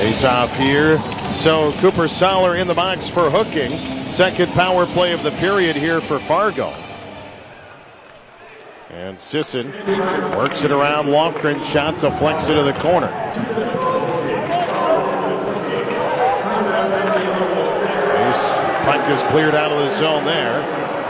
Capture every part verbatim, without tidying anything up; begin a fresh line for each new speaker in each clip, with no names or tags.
Face off here. So Cooper Soller in the box for hooking. Second power play of the period here for Fargo. And Sisson works it around Lofgren. Shot deflects into the corner. This puck is cleared out of the zone there.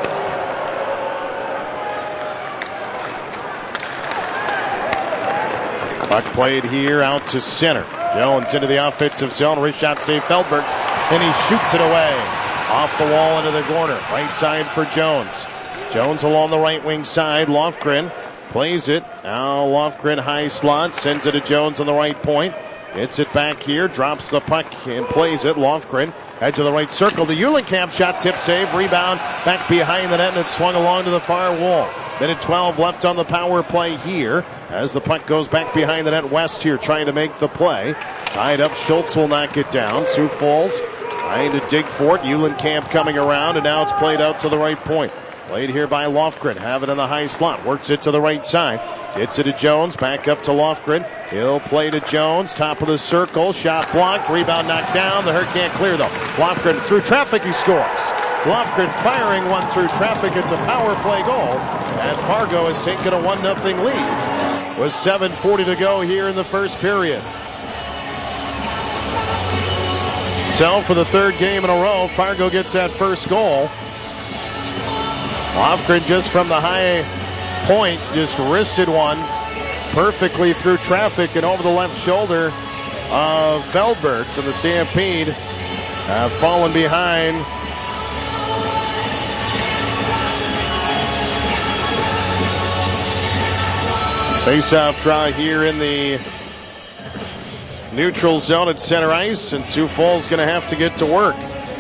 Puck played here out to center. Jones into the offensive zone. Wrist shot save Feldbergs. And he shoots it away. Off the wall into the corner. Right side for Jones. Jones along the right wing side. Lofgren plays it. Now Lofgren high slot. Sends it to Jones on the right point. Gets it back here. Drops the puck and plays it. Lofgren edge of the right circle. The Uhlenkamp shot tip save. Rebound back behind the net and it's swung along to the far wall. Minute twelve left on the power play here as the puck goes back behind the net. West here trying to make the play. Tied up. Schultz will knock it down. Sioux Falls trying to dig for it. Uhlenkamp coming around and now it's played out to the right point. Played here by Lofgren. Have it in the high slot. Works it to the right side. Gets it to Jones. Back up to Lofgren. He'll play to Jones. Top of the circle. Shot blocked. Rebound knocked down. The Hurt can't clear though. Lofgren through traffic. He scores. Lofgren firing one through traffic. It's a power play goal. And Fargo has taken a one nothing lead with seven forty to go here in the first period. So for the third game in a row, Fargo gets that first goal. Lofgren just from the high point, just wristed one perfectly through traffic and over the left shoulder of Feldbergs. And the Stampede have fallen behind. Face-off draw here in the neutral zone at center ice, and Sioux Falls going to have to get to work.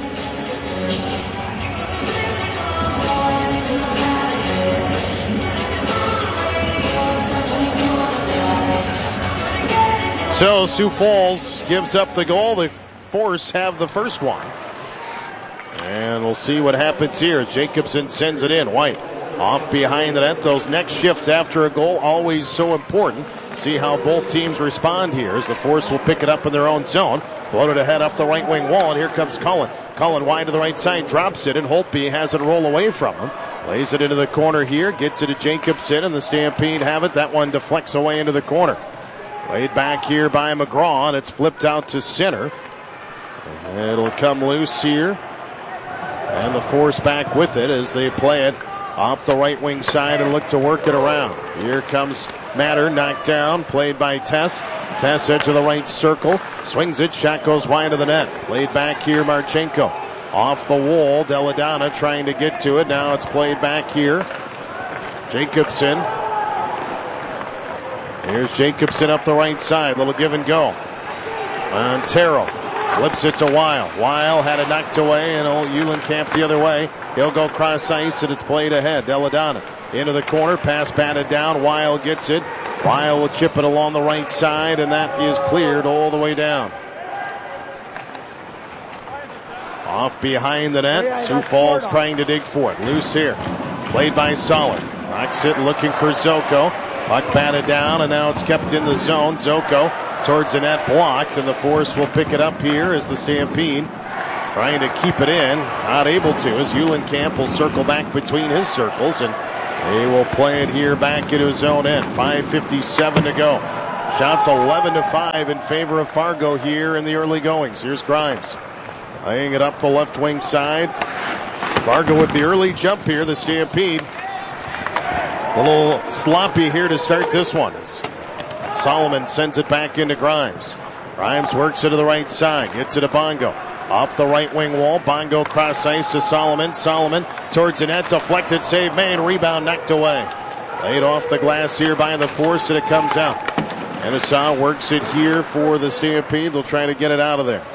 So Sioux Falls gives up the goal. The Force have the first one. And we'll see what happens here. Jacobson sends it in. White off behind the net. Those next shifts after a goal, always so important. See how both teams respond here as the Force will pick it up in their own zone. Floated ahead up the right wing wall, and here comes Cullen. Cullen wide to the right side, drops it, and Holtby has it roll away from him. Lays it into the corner here, gets it to Jacobson, and the Stampede have it. That one deflects away into the corner. Laid back here by McGraw, and it's flipped out to center. It'll come loose here. And the Force back with it as they play it off the right wing side and look to work it around. Here comes Matter, knocked down, played by Tess. Tess edge of the right circle, swings it, shot goes wide of the net. Played back here, Marchenko. Off the wall, Deladonna trying to get to it. Now it's played back here. Jacobson. Here's Jacobson up the right side. Little give and go. Montero flips it to Weil. Weil had it knocked away, and old Uhlenkamp the other way. He'll go cross ice, and it's played ahead. Deladonna into the corner. Pass batted down. Weil gets it. Weil will chip it along the right side, and that is cleared all the way down. Off behind the net. Sioux Falls trying to dig for it. Loose here. Played by Soller. Knocks it, looking for Zoko. Puck batted down, and now it's kept in the zone. Zoko towards the net, blocked, and the Force will pick it up here as the Stampede trying to keep it in. Not able to, as Uhlenkamp will circle back between his circles, and they will play it here back into his own end. five fifty-seven to go. Shots eleven to five in favor of Fargo here in the early goings. Here's Grimes laying it up the left wing side. Fargo with the early jump here, the Stampede. A little sloppy here to start this one. Solomon sends it back into Grimes. Grimes works it to the right side. Gets it to Bongo. Up the right wing wall. Bongo cross ice to Solomon. Solomon towards the net. Deflected save made. Rebound knocked away. Laid off the glass here by the Force, and it comes out. Ennisau works it here for the Stampede. They'll try to get it out of there.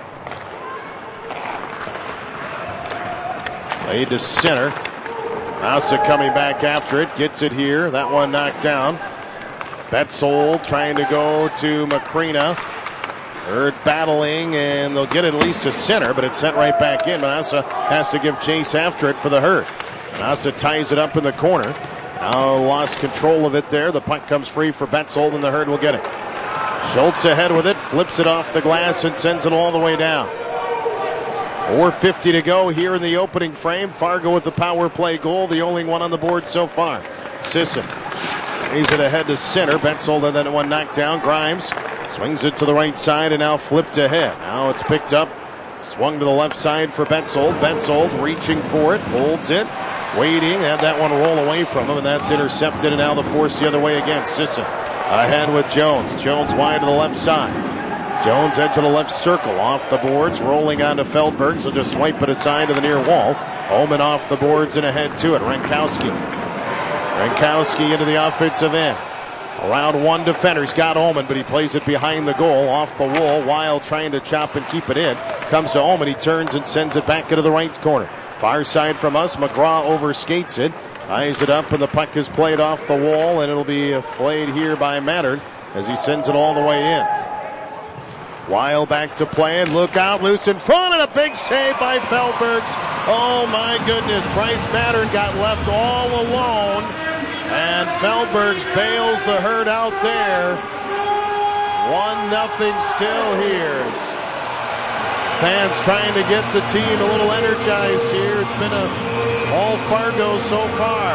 Laid to center. Massa coming back after it. Gets it here. That one knocked down. Betzold trying to go to Macrina. Hurd battling, and they'll get it at least to center, but it's sent right back in. Massa has to give chase after it for the Hurd. Massa ties it up in the corner. Now lost control of it there. The puck comes free for Betzold, and the Hurd will get it. Schultz ahead with it, flips it off the glass and sends it all the way down. four fifty to go here in the opening frame. Fargo with the power play goal, the only one on the board so far. Sisson lays it ahead to center. Betzold and then one knocked down. Grimes swings it to the right side and now flipped ahead. Now it's picked up. Swung to the left side for Betzold. Betzold reaching for it, holds it, waiting, had that one roll away from him, and that's intercepted, and now the force the other way again. Sisson ahead with Jones. Jones wide to the left side. Jones edge of the left circle, off the boards, rolling onto Feldberg, so just swipe it aside to the near wall. Omen off the boards and ahead to it. Rankowski. Rankowski into the offensive end. Around one defender. He's got Omen, but he plays it behind the goal, off the wall. Wild trying to chop and keep it in. Comes to Omen. He turns and sends it back into the right corner. Far side from us. McGraw overskates it. Eyes it up, and the puck is played off the wall, and it'll be flayed here by Mattern as he sends it all the way in. Wild back to play, and look out, loose in front, and a big save by Feldbergs. Oh my goodness, Bryce Mattern got left all alone, and Feldbergs bails the herd out there. One nothing still here. Fans trying to get the team a little energized here. It's been a all Fargo so far.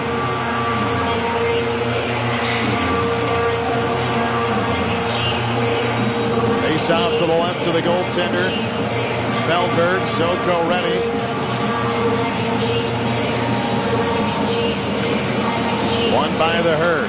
Face off to the left of the goaltender. Feldberg, Soko ready. Won by the herd.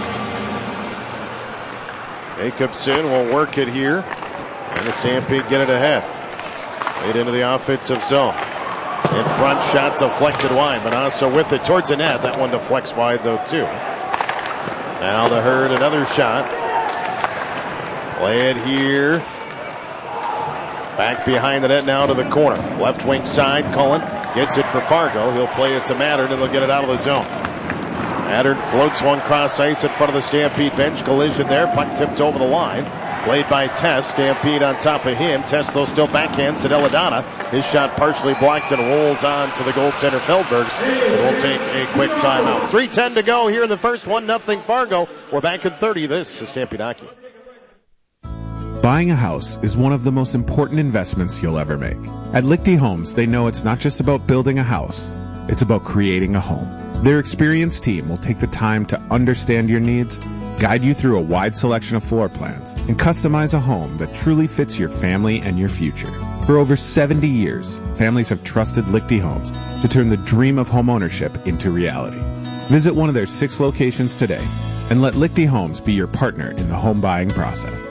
Jacobson will work it here. And the Stampede get it ahead. Late into the offensive zone. In front, shot deflected wide. Manassa with it towards the net. That one deflects wide though too. Now the herd, another shot. Play it here. Back behind the net now to the corner. Left wing side, Cullen gets it for Fargo. He'll play it to Mattern and they'll get it out of the zone. Mattern floats one cross ice in front of the Stampede bench. Collision there. Puck tipped over the line. Played by Tess. Stampede on top of him. Tess though still backhands to Deladonna. His shot partially blocked and rolls on to the goaltender Feldbergs. It will take a quick timeout. three ten to go here in the first. one nothing Fargo. We're back in thirty. This is Stampede Hockey.
Buying a house is one of the most important investments you'll ever make. At Lichty Homes, they know it's not just about building a house. It's about creating a home. Their experienced team will take the time to understand your needs, guide you through a wide selection of floor plans, and customize a home that truly fits your family and your future. For over seventy years, families have trusted Lichty Homes to turn the dream of homeownership into reality. Visit one of their six locations today and let Lichty Homes be your partner in the home buying process.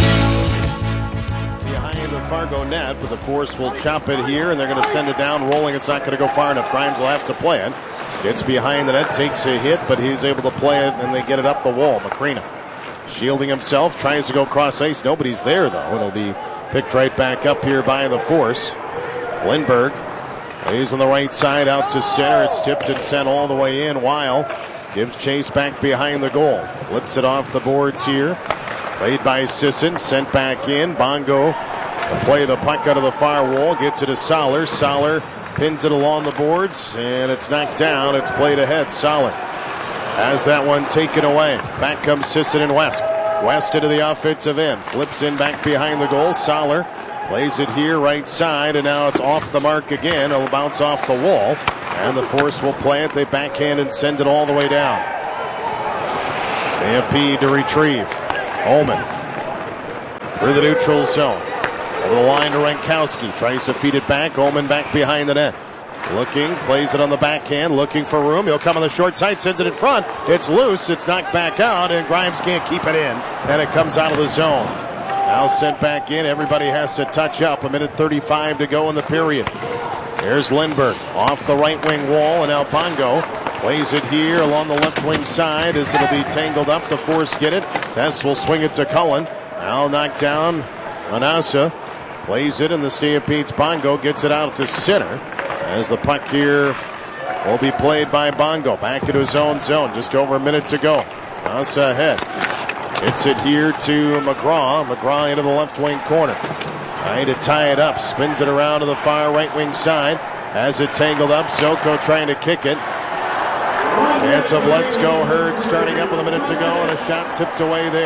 Behind the Fargo net, but the Force will chop it here, and they're going to send it down, rolling. It's not going to go far enough. Grimes will have to play it. Gets behind the net, takes a hit, but he's able to play it, and they get it up the wall. Macrina shielding himself, tries to go cross ice. Nobody's there, though. It'll be picked right back up here by the Force. Lindberg plays on the right side out to center. It's tipped and sent all the way in. Weil gives chase back behind the goal. Flips it off the boards here. Played by Sisson, sent back in. Bongo to play the puck out of the far wall. Gets it to Soller. Soller pins it along the boards, and it's knocked down. It's played ahead. Solid has that one taken away. Back comes Sisson and West. West into the offensive end. Flips in back behind the goal. Soller plays it here right side, and now it's off the mark again. It'll bounce off the wall, and the Force will play it. They backhand and send it all the way down. Stampede to retrieve. Omen through the neutral zone. Over the line to Rankowski. Tries to feed it back. Omen back behind the net. Looking, plays it on the backhand, looking for room. He'll come on the short side, sends it in front. It's loose, it's knocked back out, and Grimes can't keep it in. And it comes out of the zone. Now sent back in. Everybody has to touch up. A minute thirty-five to go in the period. Here's Lindberg off the right wing wall, and now Bongo plays it here along the left wing side as it'll be tangled up. The Force get it. Tess will swing it to Cullen. Now knocked down. Manassa plays it, and the Stampede's Bongo gets it out to center. As the puck here will be played by Bongo. Back into his own zone. Just over a minute to go. Manassa ahead. Hits it here to McGraw. McGraw into the left wing corner. Trying to tie it up. Spins it around to the far right wing side. Has it tangled up. Soko trying to kick it. Chance of let's go. Herd starting up with a minute to go, and a shot tipped away there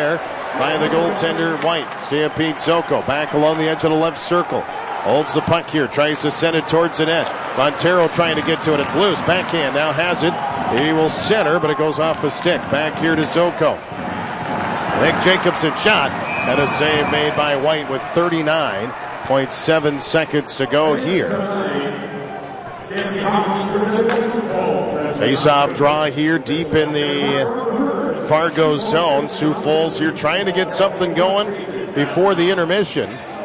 by the goaltender, White. Stampede Soko back along the edge of the left circle. Holds the puck here, tries to send it towards the net. Montero trying to get to it. It's loose. Backhand now has it. He will center, but it goes off the stick. Back here to Soko. Nick Jacobson shot, and a save made by White with thirty-nine point seven seconds to go here. Face-off draw here deep in the Fargo zone. Sioux Falls here trying to get something going before the intermission.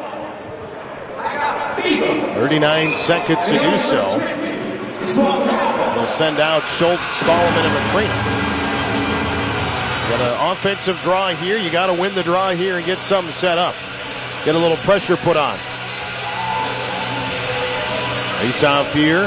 thirty-nine seconds to do so. They'll send out Schultz, Solomon, and McCree. Got an offensive draw here. You got to win the draw here and get something set up. Get a little pressure put on. Face-off here.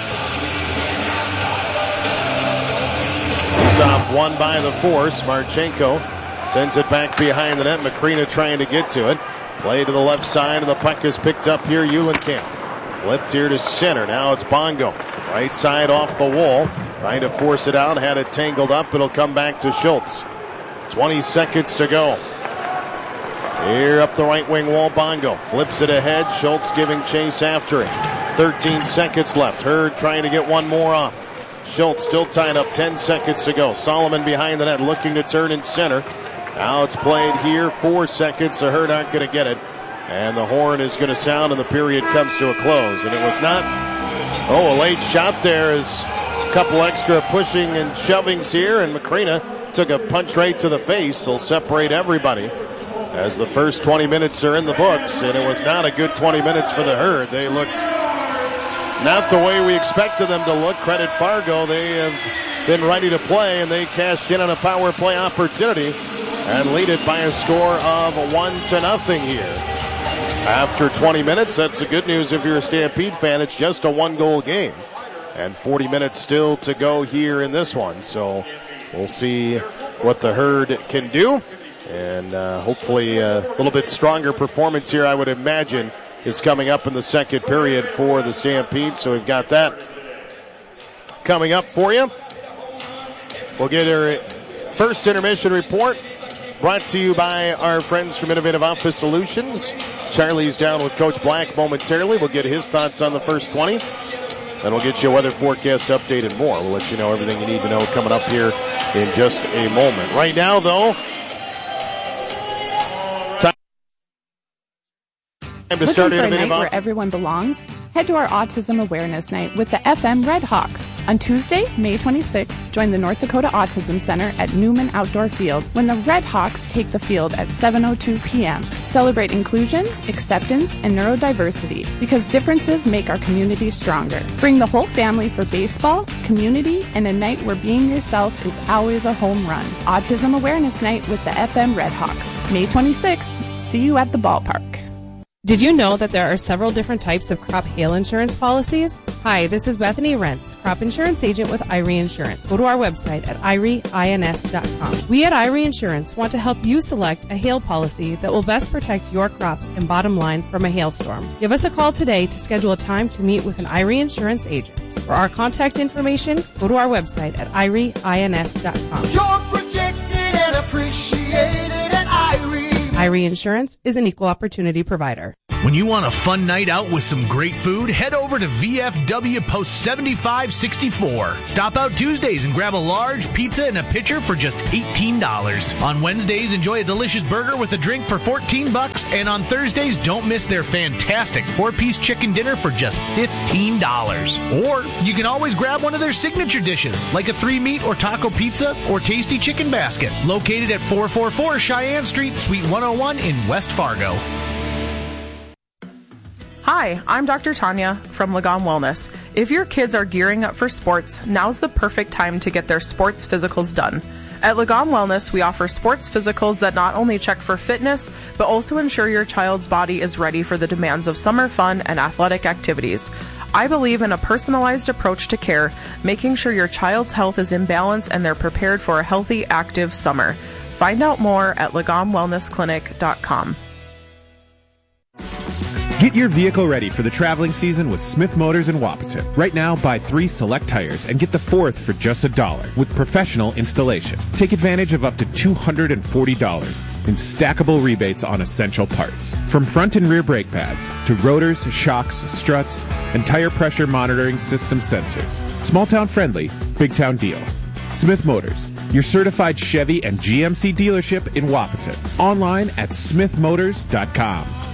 Face-off won by the Force. Marchenko sends it back behind the net. McCree trying to get to it. Play to the left side, and the puck is picked up here. Eulenkamp flipped here to center. Now it's Bongo. Right side off the wall. Trying to force it out. Had it tangled up. It'll come back to Schultz. twenty seconds to go. Here up the right wing wall, Bongo. Flips it ahead. Schultz giving chase after it. thirteen seconds left. Hurd trying to get one more off. Schultz still tied up. ten seconds to go. Solomon behind the net looking to turn in center. Now it's played here. Four seconds. The Herd aren't going to get it. And the horn is going to sound and the period comes to a close. And it was not, oh, a late shot there is a couple extra pushing and shovings here. And McCree took a punch right to the face. They'll separate everybody as the first twenty minutes are in the books. And it was not a good twenty minutes for the Herd. They looked not the way we expected them to look. Credit Fargo. They have been ready to play, and they cashed in on a power play opportunity and lead it by a score of one to nothing here. After twenty minutes, that's the good news if you're a Stampede fan. It's just a one-goal game. And forty minutes still to go here in this one. So we'll see what the Herd can do. And uh, hopefully a little bit stronger performance here, I would imagine, is coming up in the second period for the Stampede. So we've got that coming up for you. We'll get our first intermission report brought to you by our friends from Innovative Office Solutions. Charlie's down with Coach Black momentarily. We'll get his thoughts on the first twenty. Then we'll get you a weather forecast update and more. We'll let you know everything you need to know coming up here in just a moment. Right now, though, time to
Looking
start
for a
Innovative
night
Office.
where everyone belongs? Head to our Autism Awareness Night with the F M Red Hawks. On Tuesday, May twenty-sixth, join the North Dakota Autism Center at Newman Outdoor Field when the Red Hawks take the field at seven oh two p.m. Celebrate inclusion, acceptance, and neurodiversity because differences make our community stronger. Bring the whole family for baseball, community, and a night where being yourself is always a home run. Autism Awareness Night with the F M Red Hawks. May twenty-sixth. See you at the ballpark.
Did you know that there are several different types of crop hail insurance policies? Hi, this is Bethany Rentz, crop insurance agent with Irie Insurance. Go to our website at irie ins dot com. We at Irie Insurance want to help you select a hail policy that will best protect your crops and bottom line from a hailstorm. Give us a call today to schedule a time to meet with an Irie Insurance agent. For our contact information, go to our website at irie ins dot com.
You're protected and appreciated at Irie.
Irie Insurance is an equal opportunity provider.
When you want a fun night out with some great food, head over to V F W Post seventy-five sixty-four. Stop out Tuesdays and grab a large pizza and a pitcher for just eighteen dollars. On Wednesdays, enjoy a delicious burger with a drink for fourteen bucks. And on Thursdays, don't miss their fantastic four-piece chicken dinner for just fifteen dollars. Or you can always grab one of their signature dishes, like a three-meat or taco pizza or tasty chicken basket. Located at four forty-four Cheyenne Street, Suite one oh one in West Fargo.
Hi, I'm Doctor Tanya from Lagon Wellness. If your kids are gearing up for sports, now's the perfect time to get their sports physicals done. At Lagon Wellness, we offer sports physicals that not only check for fitness, but also ensure your child's body is ready for the demands of summer fun and athletic activities. I believe in a personalized approach to care, making sure your child's health is in balance and they're prepared for a healthy, active summer. Find out more at lagon wellness clinic dot com.
Get your vehicle ready for the traveling season with Smith Motors in Wapaton. Right now, buy three select tires and get the fourth for just a dollar with professional installation. Take advantage of up to two hundred forty dollars in stackable rebates on essential parts. From front and rear brake pads to rotors, shocks, struts, and tire pressure monitoring system sensors. Small town friendly, big town deals. Smith Motors, your certified Chevy and G M C dealership in Wapaton. Online at smith motors dot com.